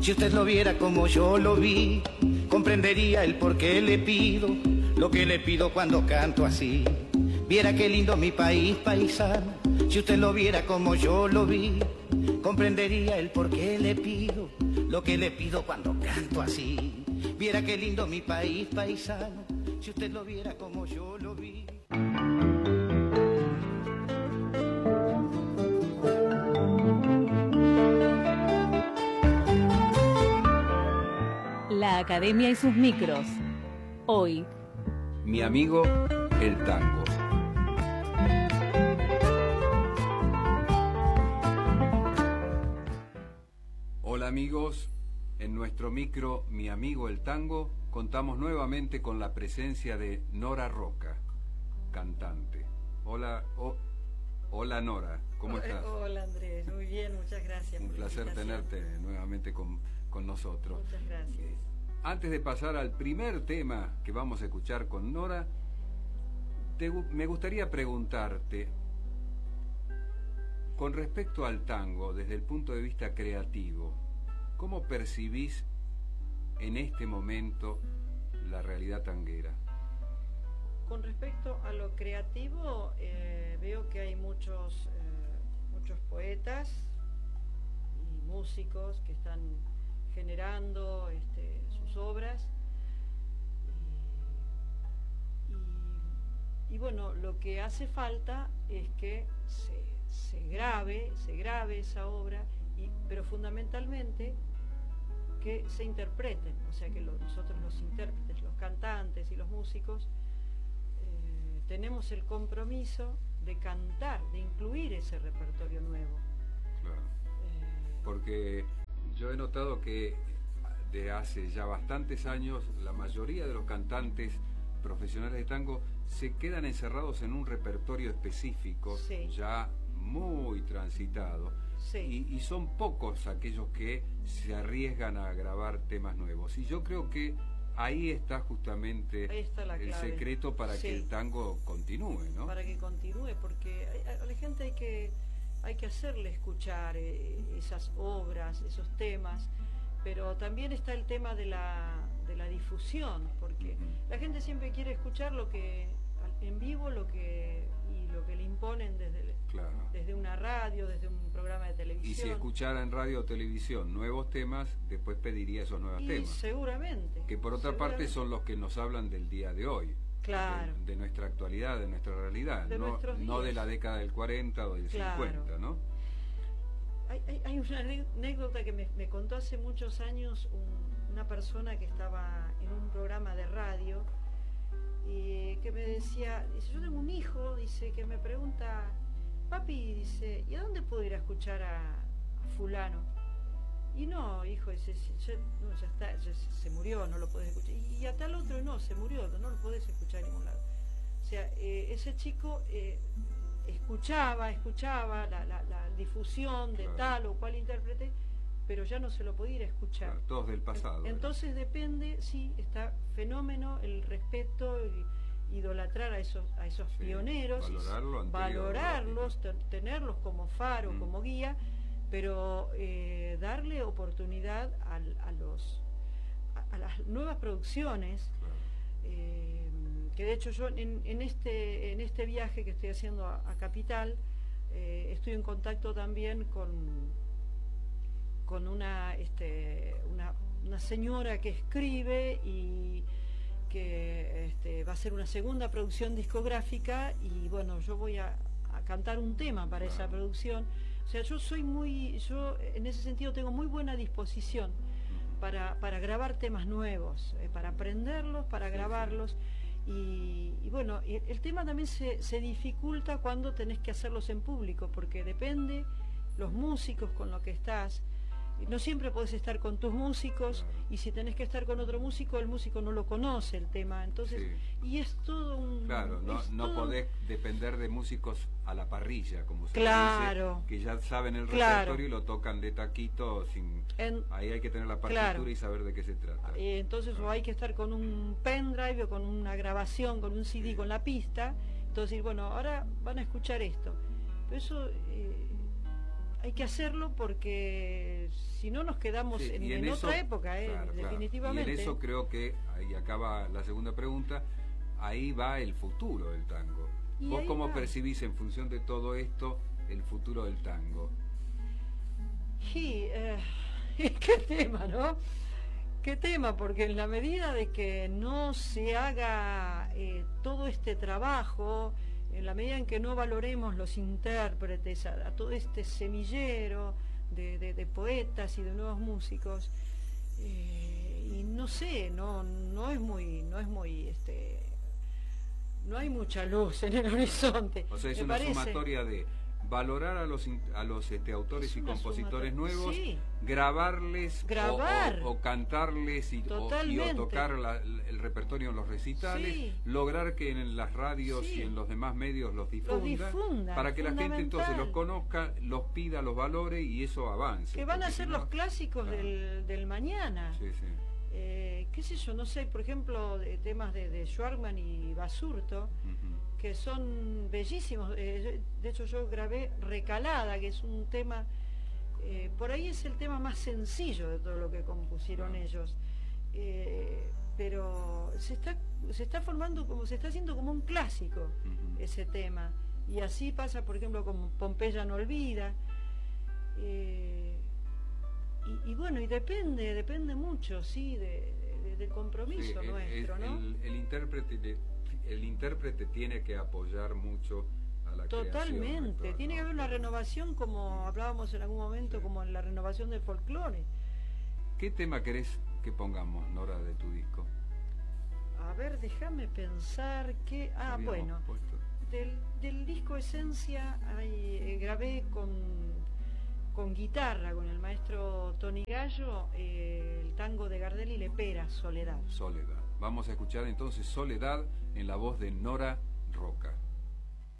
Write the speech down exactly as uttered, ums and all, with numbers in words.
Si usted lo viera como yo lo vi, comprendería el por qué le pido lo que le pido cuando canto así. Viera qué lindo mi país paisano. Si usted lo viera como yo lo vi, comprendería el por qué le pido lo que le pido cuando canto así. Viera qué lindo mi país paisano. Si usted lo viera como yo lo vi. La Academia y sus micros. Hoy, mi amigo el tango. Hola amigos, en nuestro micro Mi amigo el tango contamos nuevamente con la presencia de Nora Roca, cantante. Hola, oh, hola Nora, ¿cómo hola, estás? Hola Andrés, muy bien, muchas gracias. Un por placer la tenerte nuevamente con, con nosotros. Muchas gracias. Eh, antes de pasar al primer tema que vamos a escuchar con Nora, te, me gustaría preguntarte, con respecto al tango, desde el punto de vista creativo, ¿cómo percibís en este momento la realidad tanguera? Con respecto a lo creativo, eh, veo que hay muchos, eh, muchos poetas y músicos que están generando este, sus obras y, y, y bueno, lo que hace falta es que se, se grabe, se grabe esa obra, y, pero fundamentalmente que se interpreten, o sea que lo, nosotros los intérpretes, los cantantes y los músicos eh, tenemos el compromiso de cantar, de incluir ese repertorio nuevo. Claro. Eh, Porque yo he notado que de hace ya bastantes años la mayoría de los cantantes profesionales de tango se quedan encerrados en un repertorio específico, sí, ya muy transitado, sí, y, y son pocos aquellos que se arriesgan a grabar temas nuevos. Y yo creo que ahí está justamente ahí está la el clave. secreto para Sí, que el tango continúe, ¿no? Para que continúe, porque a, a la gente hay que, hay que hacerle escuchar eh, esas obras, esos temas, pero también está el tema de la, de la difusión, porque Uh-huh. la gente siempre quiere escuchar lo que en vivo, lo que y lo que le imponen desde, Claro. desde una radio, desde un programa de televisión. Y si escuchara en radio o televisión nuevos temas, después pediría esos nuevos y temas. seguramente. Que por otra parte son los que nos hablan del día de hoy. Claro. De, de nuestra actualidad, de nuestra realidad. De no, nuestros días. No de la década del cuarenta o del Claro. cincuenta, ¿no? Hay, hay, hay una anécdota que me, me contó hace muchos años un, una persona que estaba en un programa de radio y que me decía, dice, yo tengo un hijo, dice, que me pregunta, papi, dice, ¿y a dónde puedo ir a escuchar a, a fulano? Y no, hijo, dice, ya, no, ya está, ya se murió, no lo podés escuchar. Y a tal otro, no, se murió, no lo podés escuchar en ningún lado. O sea, eh, ese chico eh, escuchaba, escuchaba la, la, la difusión de Claro. tal o cual intérprete, pero ya no se lo podía ir a escuchar. Claro, todos del pasado. Entonces ¿verdad? Depende, sí, está fenómeno, el respeto, y idolatrar a esos, a esos Sí, pioneros, valorarlo anterior, valorarlos, ten, tenerlos como faro, Mm. como guía, pero eh, darle oportunidad al, a, los, a, a las nuevas producciones. Claro. Eh, que de hecho yo en, en, este, en este viaje que estoy haciendo a, a Capital, eh, estoy en contacto también con, con una, este, una, una señora que escribe y que este, va a hacer una segunda producción discográfica, y bueno, yo voy a, a cantar un tema para esa producción. O sea, yo soy muy, yo en ese sentido tengo muy buena disposición para, para grabar temas nuevos, eh, para aprenderlos, para grabarlos. Y, y bueno, y el tema también se, se dificulta cuando tenés que hacerlos en público, porque depende los músicos con los que estás. No siempre podés estar con tus músicos, Claro. y si tenés que estar con otro músico, el músico no lo conoce el tema, entonces, Sí. y es todo un... Claro, no, es no todo- podés depender de músicos a la parrilla, como se Claro. dice, que ya saben el Claro. repertorio y lo tocan de taquito sin... En- Ahí hay que tener la partitura Claro. y saber de qué se trata. Eh, entonces o hay que estar con un pendrive o con una grabación, con un C D, con la pista, entonces bueno, ahora van a escuchar esto, pero eso eh, hay que hacerlo porque si no nos quedamos Sí, en, y en eso, otra época, eh, claro, claro. definitivamente. Y en eso creo que, ahí acaba la segunda pregunta, ahí va el futuro del tango. Y ¿Vos ahí cómo va. percibís en función de todo esto el futuro del tango? Sí, eh, qué tema, ¿no? Qué tema, porque en la medida de que no se haga eh, todo este trabajo, en la medida en que no valoremos los intérpretes, a, a todo este semillero de, de, de poetas y de nuevos músicos, eh, y no sé, no, no es muy, no es muy, este, no hay mucha luz en el horizonte. O sea, es me una parece. sumatoria de valorar a los a los este, autores Es y una compositores sumatoria, nuevos, sí. grabarles o- Grabar. O, o cantarles y, o, y o Totalmente. tocar la- el repertorio en los recitales, Sí. lograr que en las radios Sí. y en los demás medios los difundan, difundan, para que la gente entonces fundamental. los conozca, los pida, los valore y eso avance. Que van a porque ser si no- los clásicos Claro. del, del mañana. Sí, sí. Eh, qué sé yo, no sé, por ejemplo, de temas de, de Schwartzman y Basurto, Ujú. que son bellísimos. Eh, de hecho, yo grabé Recalada, que es un tema, eh, por ahí es el tema más sencillo de todo lo que compusieron Claro. ellos. Eh, pero se está, se está formando como, se está haciendo como un clásico Ujú. ese tema. Y así pasa, por ejemplo, con Pompeya no olvida. Eh, y, y bueno, y depende, depende mucho, sí, de, de- del compromiso Sí, el- nuestro, el, ¿no? el, el intérprete de- el intérprete tiene que apoyar mucho a la creación Totalmente, actual, tiene ¿no? que haber una renovación, como hablábamos en algún momento, Sí. como en la renovación del folclore. ¿Qué tema querés que pongamos, Nora, de tu disco? A ver, déjame pensar que... Ah, Habíamos bueno, puesto. del, del disco Esencia hay, eh, grabé con, con guitarra, con el maestro Tony Gallo, eh, el tango de Gardel y Lepera, Soledad. Soledad. Vamos a escuchar entonces Soledad en la voz de Nora Roca.